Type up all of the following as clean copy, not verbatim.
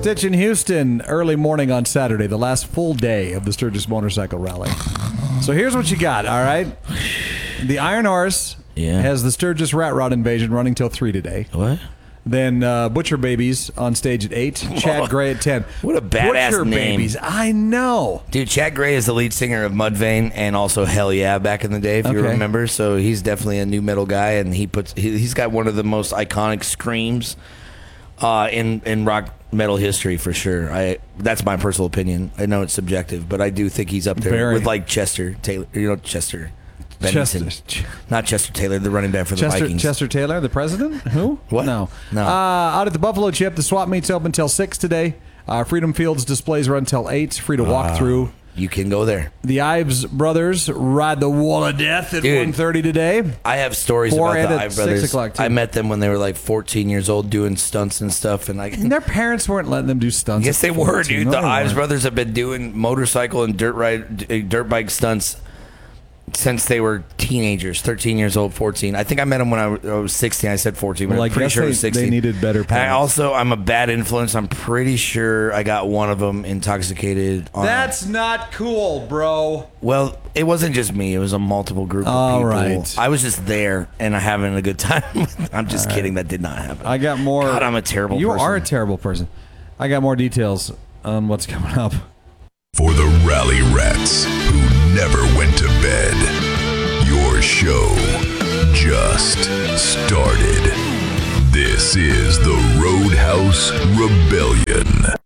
Stitch in Houston, early morning on Saturday, the last full day of the Sturgis Motorcycle Rally. So here's what you got, all right? The Iron Horse has the Sturgis Rat Rod Invasion running till 3 today. What? Then Butcher Babies on stage at 8. Chad Gray at 10. What a badass Butcher name. Babies, I know. Dude, Chad Gray is the lead singer of Mudvayne and also Hell Yeah back in the day, if you remember. So he's definitely a new metal guy, and he's got one of the most iconic screams in rock metal history for sure. That's my personal opinion. I know it's subjective, but I do think he's up there with like Chester Taylor. You know, Chester Bennington. Not Chester Taylor, the running back for the Vikings. Chester Taylor, the president? Who? What? No. Out at the Buffalo Chip, the swap meet's open till 6 today. Freedom Fields displays run till 8. Free to walk through. You can go there. The Ives brothers ride the Wall of Death at 1:30 today. I have stories about the Ives brothers. 6 o'clock too. I met them when they were like 14 years old doing stunts and stuff. And their parents weren't letting them do stunts. Yes, they were, dude. The Ives brothers have been doing motorcycle and dirt bike stunts since they were teenagers, 13 years old, 14. I think I met them when I was 16. I said 14, but I'm pretty sure it was 16. They needed better parents. I'm a bad influence. I'm pretty sure I got one of them intoxicated. That's not cool, bro. Well, it wasn't just me. It was a multiple group of people. Right. I was just there and having a good time. I'm just kidding. That did not happen. I got more. God, I'm a terrible person. You are a terrible person. I got more details on what's coming up. For the Rally Rats who never went to bed, your show just started. This is the Roadhouse Rebellion.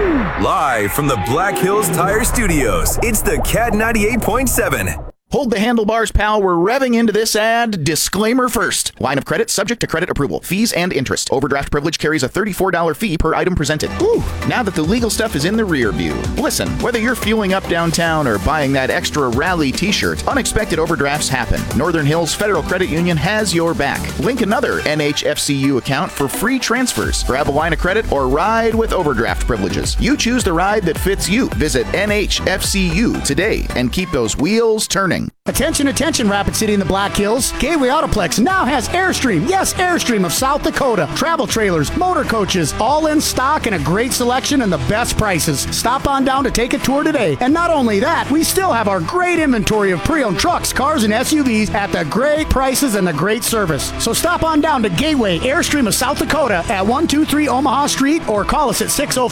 Live from the Black Hills Tire Studios, it's the Cat 98.7. Hold the handlebars, pal. We're revving into this ad. Disclaimer first. Line of credit subject to credit approval. Fees and interest. Overdraft privilege carries a $34 fee per item presented. Ooh, now that the legal stuff is in the rear view. Listen, whether you're fueling up downtown or buying that extra rally t-shirt, unexpected overdrafts happen. Northern Hills Federal Credit Union has your back. Link another NHFCU account for free transfers. Grab a line of credit or ride with overdraft privileges. You choose the ride that fits you. Visit NHFCU today and keep those wheels turning. Attention, attention, Rapid City in the Black Hills. Gateway Autoplex now has Airstream. Yes, Airstream of South Dakota. Travel trailers, motor coaches, all in stock and a great selection and the best prices. Stop on down to take a tour today. And not only that, we still have our great inventory of pre-owned trucks, cars, and SUVs at the great prices and the great service. So stop on down to Gateway Airstream of South Dakota at 123 Omaha Street or call us at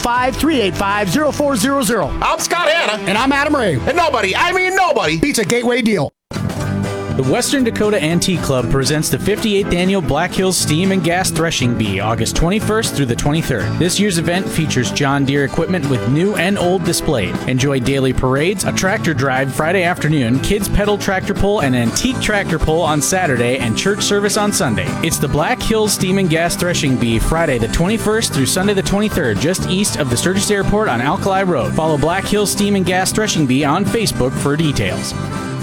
605-385-0400. I'm Scott Hanna. And I'm Adam Ray. And nobody beats a Gateway deal. The Western Dakota Antique Club presents the 58th Annual Black Hills Steam and Gas Threshing Bee, August 21st through the 23rd. This year's event features John Deere equipment with new and old displayed. Enjoy daily parades, a tractor drive Friday afternoon, kids pedal tractor pull, and antique tractor pull on Saturday, and church service on Sunday. It's the Black Hills Steam and Gas Threshing Bee, Friday the 21st through Sunday the 23rd, just east of the Sturgis Airport on Alkali Road. Follow Black Hills Steam and Gas Threshing Bee on Facebook for details.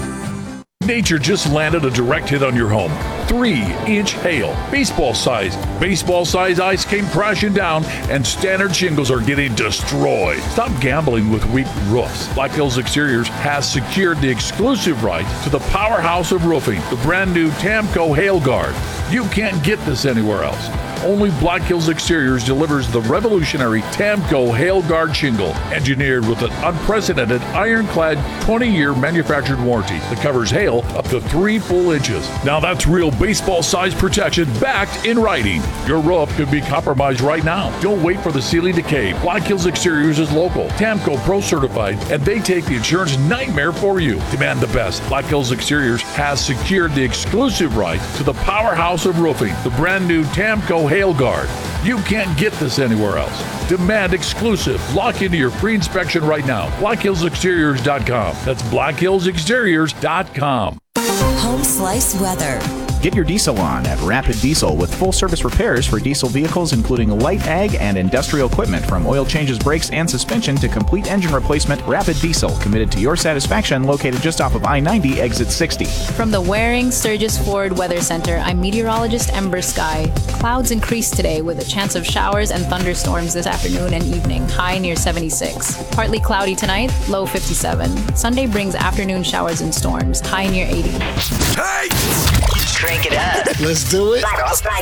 Nature just landed a direct hit on your home. 3-inch hail, baseball size. Baseball size ice came crashing down, and standard shingles are getting destroyed. Stop gambling with weak roofs. Black Hills Exteriors has secured the exclusive right to the powerhouse of roofing, the brand new Tamco Hail Guard. You can't get this anywhere else. Only Black Hills Exteriors delivers the revolutionary Tamco Hail Guard shingle, engineered with an unprecedented ironclad 20-year manufactured warranty that covers hail up to 3 full inches. Now that's real baseball-sized protection backed in writing. Your roof could be compromised right now. Don't wait for the ceiling to cave. Black Hills Exteriors is local, Tamco Pro certified, and they take the insurance nightmare for you. Demand the best. Black Hills Exteriors has secured the exclusive right to the powerhouse of roofing, the brand new Tamco Hail Guard. You can't get this anywhere else. Demand exclusive. Lock into your free inspection right now. BlackHillsExteriors.com. That's BlackHillsExteriors.com. Home Slice Weather. Get your diesel on at Rapid Diesel with full-service repairs for diesel vehicles, including light ag and industrial equipment, from oil changes, brakes, and suspension to complete engine replacement. Rapid Diesel, committed to your satisfaction, located just off of I-90, exit 60. From the Waring Sturgis Ford Weather Center, I'm meteorologist Ember Sky. Clouds increase today with a chance of showers and thunderstorms this afternoon and evening, high near 76. Partly cloudy tonight, low 57. Sunday brings afternoon showers and storms, high near 80. Hey! Crank it up. Let's do it.